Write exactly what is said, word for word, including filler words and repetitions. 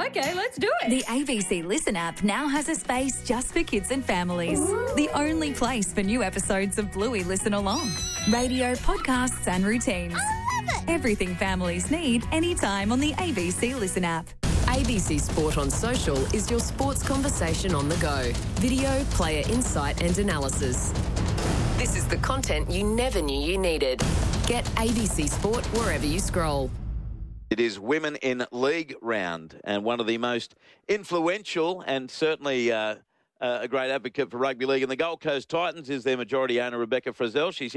Okay, let's do it. The A B C Listen app now has a space just for kids and families. Ooh. The only place for new episodes of Bluey Listen Along. Radio, podcasts and routines. I love it. Everything families need anytime on the A B C Listen app. A B C Sport on Social is your sports conversation on the go. Video, player insight and analysis. This is the content you never knew you needed. Get A B C Sport wherever you scroll. It is Women in League round, and one of the most influential and certainly uh, uh, a great advocate for rugby league in the Gold Coast Titans is their majority owner, Rebecca Frizzell. She's